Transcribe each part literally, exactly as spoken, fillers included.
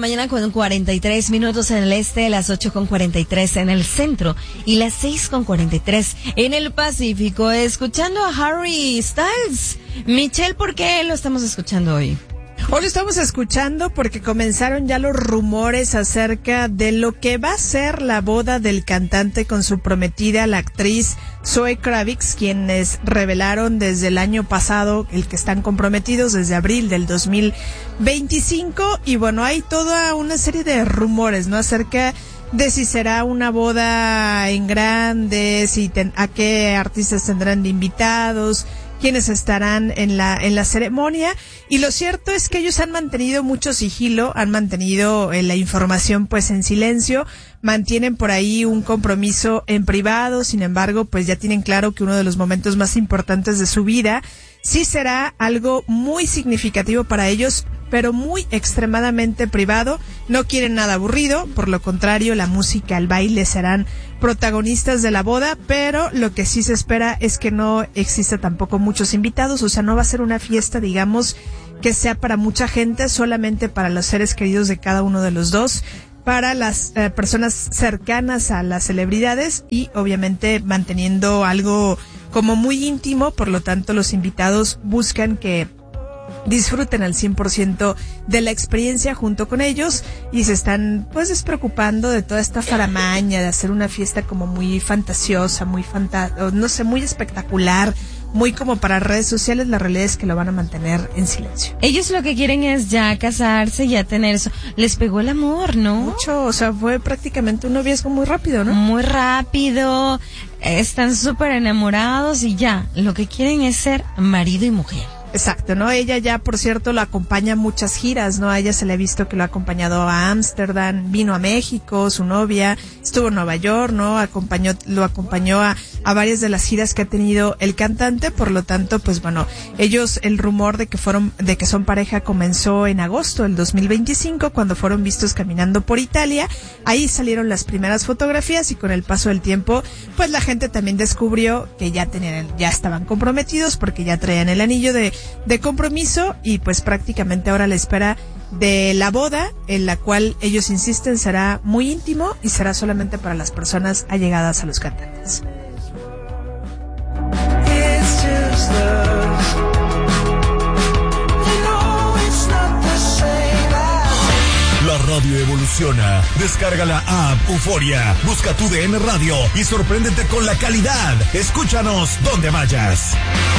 mañana con cuarenta y tres minutos en el este, las ocho con cuarenta y tres en el centro y las seis con cuarenta y tres en el Pacífico, escuchando a Harry Styles. Michelle, ¿por qué lo estamos escuchando hoy? Hoy lo estamos escuchando porque comenzaron ya los rumores acerca de lo que va a ser la boda del cantante con su prometida, la actriz Zoe Kravitz, quienes revelaron desde el año pasado el que están comprometidos desde abril del dos mil veinticinco. Y bueno, hay toda una serie de rumores, ¿no? Acerca de si será una boda en grande, si ten, a qué artistas tendrán de invitados, quienes estarán en la en la ceremonia. Y lo cierto es que ellos han mantenido mucho sigilo, han mantenido eh, la información pues en silencio, mantienen por ahí un compromiso en privado. Sin embargo, pues ya tienen claro que uno de los momentos más importantes de su vida sí será algo muy significativo para ellos, pero muy extremadamente privado. No quieren nada aburrido, por lo contrario, la música, el baile serán protagonistas de la boda, pero lo que sí se espera es que no exista tampoco muchos invitados, o sea, no va a ser una fiesta, digamos, que sea para mucha gente, solamente para los seres queridos de cada uno de los dos, para las eh, personas cercanas a las celebridades y obviamente manteniendo algo como muy íntimo. Por lo tanto, los invitados buscan que disfruten al cien por ciento de la experiencia junto con ellos y se están pues despreocupando de toda esta faramaña de hacer una fiesta como muy fantasiosa, muy fanta- no sé, muy espectacular, muy como para redes sociales. La realidad es que lo van a mantener en silencio. Ellos lo que quieren es ya casarse, ya tener eso. Les pegó el amor, ¿no? Mucho, o sea, fue prácticamente un noviazgo muy rápido, ¿no? Muy rápido, están súper enamorados y ya, lo que quieren es ser marido y mujer. Exacto, ¿no? Ella ya, por cierto, lo acompaña a muchas giras, ¿no? A ella se le ha visto que lo ha acompañado a Ámsterdam, vino a México, su novia, estuvo en Nueva York, ¿no? Acompañó, lo acompañó a, a varias de las giras que ha tenido el cantante. Por lo tanto, pues bueno, ellos, el rumor de que fueron, de que son pareja comenzó en agosto del dos mil veinticinco, cuando fueron vistos caminando por Italia. Ahí salieron las primeras fotografías y con el paso del tiempo, pues la gente también descubrió que ya tenían, ya estaban comprometidos porque ya traían el anillo de de compromiso y pues prácticamente ahora la espera de la boda, en la cual ellos insisten será muy íntimo y será solamente para las personas allegadas a los cantantes. La radio evoluciona. Descarga la app Euforia, busca tu D N Radio y sorpréndete con la calidad. Escúchanos donde vayas.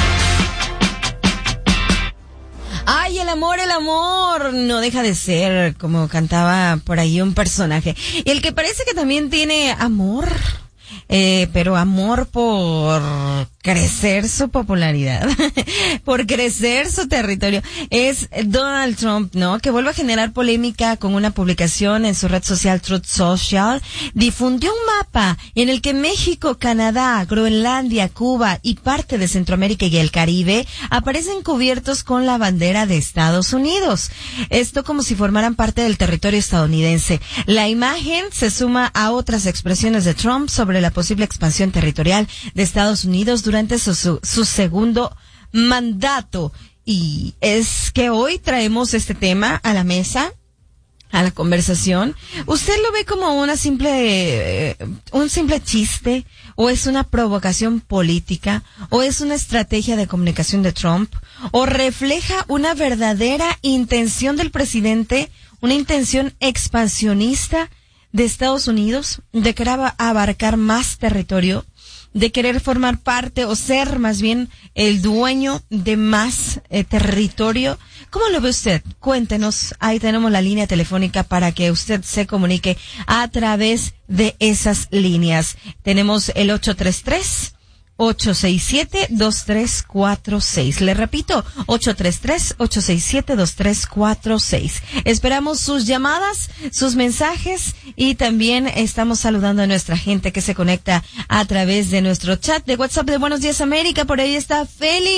Ay, el amor, el amor no deja de ser, como cantaba por ahí un personaje. Y el que parece que también tiene amor, eh, pero amor por crecer su popularidad, por crecer su territorio, es Donald Trump, ¿no? Que vuelve a generar polémica con una publicación en su red social Truth Social. Difundió un mapa en el que México, Canadá, Groenlandia, Cuba y parte de Centroamérica y el Caribe aparecen cubiertos con la bandera de Estados Unidos. Esto como si formaran parte del territorio estadounidense. La imagen se suma a otras expresiones de Trump sobre la posible expansión territorial de Estados Unidos durante su, su, su segundo mandato. Y es que hoy traemos este tema a la mesa, a la conversación. ¿Usted lo ve como una simple, eh, un simple chiste? ¿O es una provocación política? ¿O es una estrategia de comunicación de Trump? ¿O refleja una verdadera intención del presidente, una intención expansionista de Estados Unidos, de querer abarcar más territorio, de querer formar parte o ser más bien el dueño de más eh, territorio? ¿Cómo lo ve usted? Cuéntenos, ahí tenemos la línea telefónica para que usted se comunique a través de esas líneas. Tenemos el ocho tres tres, ocho seis siete, dos tres cuatro seis. Le repito, ocho tres tres, ocho seis siete, dos tres cuatro seis. Esperamos sus llamadas, sus mensajes y también estamos saludando a nuestra gente que se conecta a través de nuestro chat de WhatsApp de Buenos Días América. Por ahí está Félix.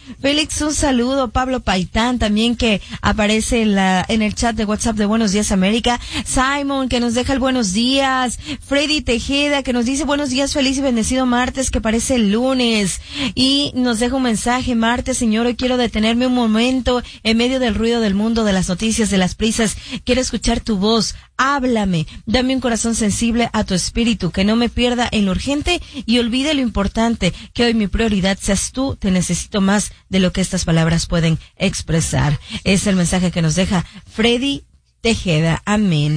Félix, un saludo. Pablo Paitán también, que aparece en, la, en el chat de WhatsApp de Buenos Días América. Simon, que nos deja el buenos días. Freddy Tejeda, que nos dice buenos días, feliz y bendecido martes, que parece el lunes. Y nos deja un mensaje: martes, señor, hoy quiero detenerme un momento en medio del ruido del mundo, de las noticias, de las prisas. Quiero escuchar tu voz. Háblame, dame un corazón sensible a tu espíritu, que no me pierda en lo urgente y olvide lo importante, que hoy mi prioridad seas tú, te necesito más de lo que estas palabras pueden expresar. Es el mensaje que nos deja Freddy Tejeda, amén.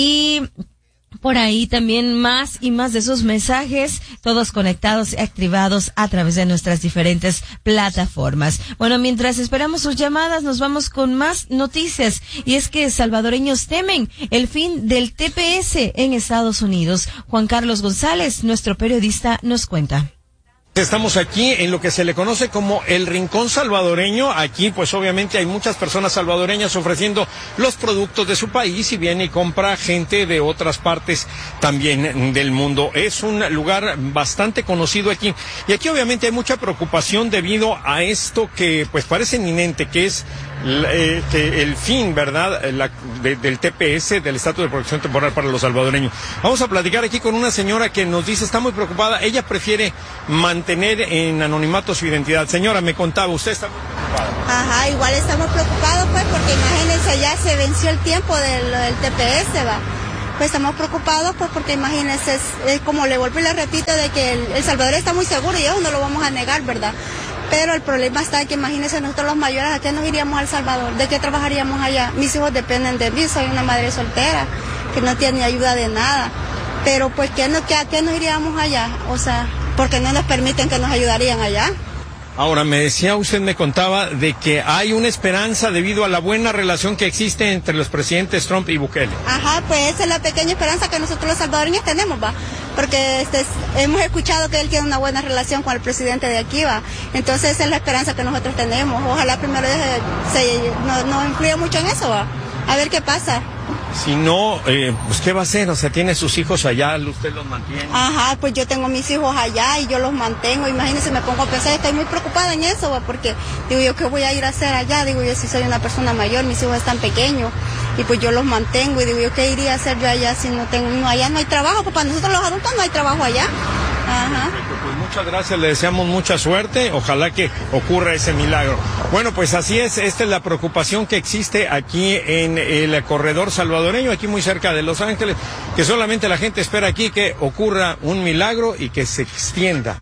Y por ahí también más y más de sus mensajes, todos conectados y activados a través de nuestras diferentes plataformas. Bueno, mientras esperamos sus llamadas, nos vamos con más noticias. Y es que salvadoreños temen el fin del T P S en Estados Unidos. Juan Carlos González, nuestro periodista, nos cuenta. Estamos aquí en lo que se le conoce como el Rincón Salvadoreño. Aquí, pues obviamente hay muchas personas salvadoreñas ofreciendo los productos de su país y viene y compra gente de otras partes también del mundo. Es un lugar bastante conocido aquí. Y aquí obviamente hay mucha preocupación debido a esto que pues parece inminente, que es eh, que el fin, ¿verdad?, La, de, del T P S, del Estatus de Protección Temporal para los salvadoreños. Vamos a platicar aquí con una señora que nos dice, está muy preocupada, ella prefiere mantener tener en anonimato su identidad. Señora, me contaba, usted está muy preocupada. Ajá, igual estamos preocupados, pues, porque imagínense, ya se venció el tiempo del, del T P S, va. Pues estamos preocupados, pues, porque imagínense, es, es como le vuelvo y le repito, de que el, el Salvador está muy seguro y eso no lo vamos a negar, ¿verdad? Pero el problema está en que imagínense, nosotros los mayores, ¿a qué nos iríamos al Salvador? ¿De qué trabajaríamos allá? Mis hijos dependen de mí, soy una madre soltera, que no tiene ayuda de nada. Pero, pues, ¿qué, no, qué, ¿a qué nos iríamos allá? O sea, porque no nos permiten que nos ayudarían allá. Ahora, me decía, usted me contaba de que hay una esperanza debido a la buena relación que existe entre los presidentes Trump y Bukele. Ajá, pues esa es la pequeña esperanza que nosotros los salvadoreños tenemos, va, porque este, hemos escuchado que él tiene una buena relación con el presidente de aquí, va, entonces esa es la esperanza que nosotros tenemos. Ojalá primero deje, se, no, no influya mucho en eso, va, a ver qué pasa. Si no, eh, pues ¿qué va a hacer? O sea, tiene sus hijos allá, usted los mantiene. Ajá, pues yo tengo mis hijos allá y yo los mantengo. Imagínense, me pongo a pensar, estoy muy preocupada en eso, ¿va? Porque digo yo, ¿qué voy a ir a hacer allá? Digo yo, si soy una persona mayor, mis hijos están pequeños y pues yo los mantengo y digo yo, ¿qué iría a hacer yo allá si no tengo, no, allá no hay trabajo? Pues para nosotros los adultos no hay trabajo allá. Ajá. Pues muchas gracias, le deseamos mucha suerte, ojalá que ocurra ese milagro. Bueno, pues así es, esta es la preocupación que existe aquí en el corredor salvadoreño, aquí muy cerca de Los Ángeles, que solamente la gente espera aquí que ocurra un milagro y que se extienda.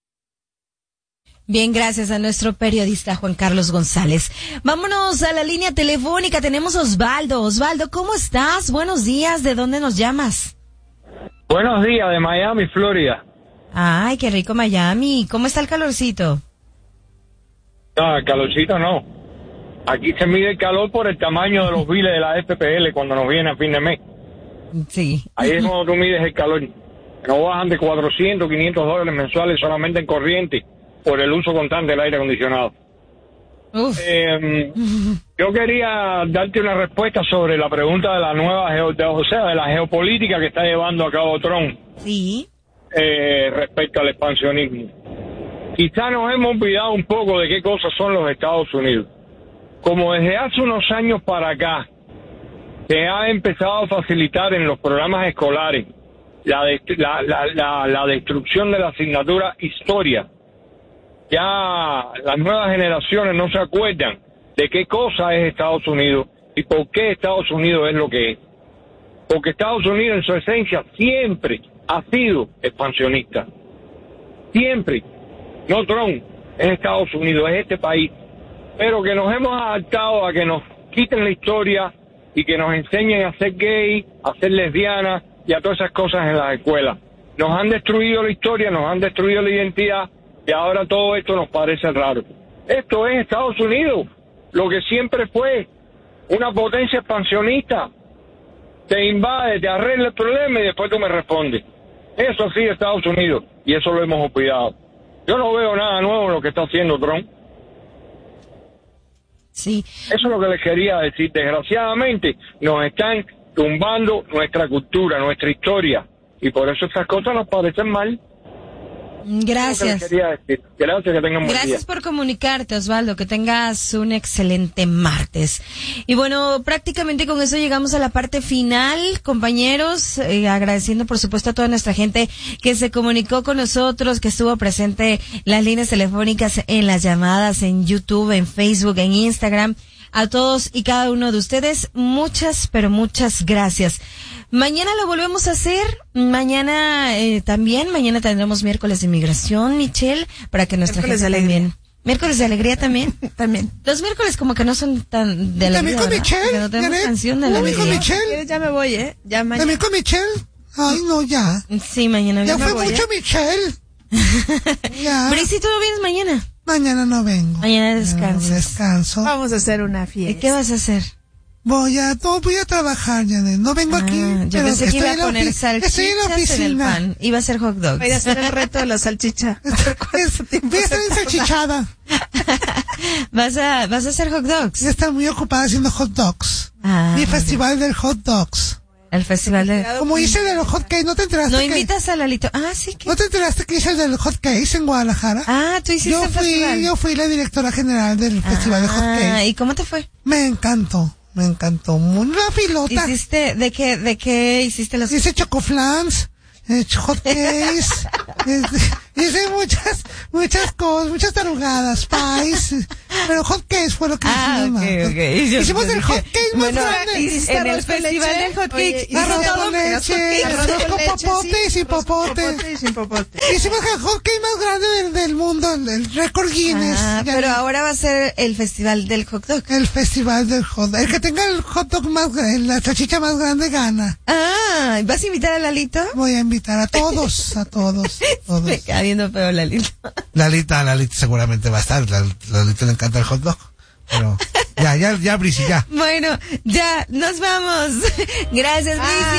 Bien, gracias a nuestro periodista Juan Carlos González. Vámonos a la línea telefónica, tenemos a Osvaldo. Osvaldo, ¿cómo estás? Buenos días, ¿de dónde nos llamas? Buenos días, de Miami, Florida. Ay, qué rico Miami. ¿Cómo está el calorcito? No, el calorcito no. Aquí se mide el calor por el tamaño de los biles de la F P L cuando nos viene a fin de mes. Sí. Ahí es cuando tú mides el calor. No bajan de cuatrocientos, quinientos dólares mensuales solamente en corriente por el uso constante del aire acondicionado. Uf. Eh, yo quería darte una respuesta sobre la pregunta de la nueva, geo, de, o sea, de la geopolítica que está llevando a cabo Trump. Sí. Eh, respecto al expansionismo. Quizá nos hemos olvidado un poco de qué cosas son los Estados Unidos. Como desde hace unos años para acá se ha empezado a facilitar en los programas escolares la, de, la, la, la, la destrucción de la asignatura historia. Ya las nuevas generaciones no se acuerdan de qué cosa es Estados Unidos y por qué Estados Unidos es lo que es. Porque Estados Unidos en su esencia siempre ha sido expansionista. Siempre. No Trump, es Estados Unidos, es este país. Pero que nos hemos adaptado a que nos quiten la historia y que nos enseñen a ser gay, a ser lesbianas y a todas esas cosas en las escuelas. Nos han destruido la historia, nos han destruido la identidad y ahora todo esto nos parece raro. Esto es Estados Unidos, lo que siempre fue una potencia expansionista. Te invade, te arregla el problema y después tú me respondes. Eso sí, Estados Unidos, y eso lo hemos olvidado. Yo no veo nada nuevo en lo que está haciendo Trump. Sí. Eso es lo que les quería decir. Desgraciadamente, nos están tumbando nuestra cultura, nuestra historia, y por eso estas cosas nos parecen mal. Gracias. Que quería decir. Gracias, que tengan buen Gracias día. por comunicarte, Osvaldo. Que tengas un excelente martes. Y bueno, prácticamente con eso llegamos a la parte final, compañeros. Eh, agradeciendo, por supuesto, a toda nuestra gente que se comunicó con nosotros, que estuvo presente en las líneas telefónicas, en las llamadas, en YouTube, en Facebook, en Instagram. A todos y cada uno de ustedes, muchas, pero muchas gracias. Mañana lo volvemos a hacer. Mañana eh, también. Mañana tendremos miércoles de inmigración, Michelle, para que nuestra Miércoles gente de alegría. también. Miércoles de alegría también. También. Los miércoles como que no son tan de alegría, También con ¿verdad? Michelle, Porque no tenemos Janet. canción de la También con alegría. Michelle. Si quieres, ya me voy, ¿eh? Ya mañana. También con Michelle. Ay, no, ya. Sí, mañana Ya me fue voy, mucho ¿eh? Michelle. Ya. Brisi, ¿tú no vienes mañana? Mañana no vengo. Mañana descansas. No, descanso. Vamos a hacer una ¿Y fiesta. qué vas a hacer? Voy a, no, voy a trabajar, Janet. No vengo Ah, aquí. yo pero pensé que estoy iba en la a poner ofi- Estoy en la salchichas en el oficina. pan. Iba a ser hot dogs. Voy a hacer el reto de la salchicha. Es- voy a estar ensalchichada. ¿Vas a, vas a hacer hot dogs? Voy a estar muy ocupada haciendo hot dogs. Ah, Mi festival del hot dogs. el festival de... Como hice el de los hot cakes, ¿no te enteraste ¿No que, invitas a Lalito? Ah, sí que... ¿no te enteraste que hice el del hot cakes en Guadalajara? Ah, tú hiciste yo el fui, festival. yo fui la directora general del festival de hot Ah, cakes. ¿y cómo te fue? Me encantó, me encantó. Una pilota. ¿Hiciste, de qué, de qué hiciste los... Hice chocoflans, eh, hot cakes, eh, hice muchas, muchas cosas, muchas tarugadas, pies, pero hot cakes fue lo que Ah, hicimos. ok, más. ok. Yo Hicimos el dije, hot cake más bueno, grande. hiciste en el arroz con festival leche? del hot Oye, cake. ¿hiciste Arroz todo con menos leche, hot cake. Arroz arroz con con leche, popote sí. y sin Arroz con popote. popote y sin popote. Hicimos el hot cake más grande del, del mundo, el, el récord Guinness. Ah, Ya pero vi. ahora va a ser el festival del hot dog. El festival del hot dog. El que tenga el hot dog más grande, la salchicha más grande gana. Ah, ¿vas a invitar a Lalito? Voy a invitar a todos, a todos, a todos. Me queda viendo feo Lalito. Lalita, Lalita seguramente va a estar. La, Lalita le encanta el hot dog. Pero ya, ya, ya, Brisi, ya. Bueno, ya, nos vamos. Gracias, Brisi.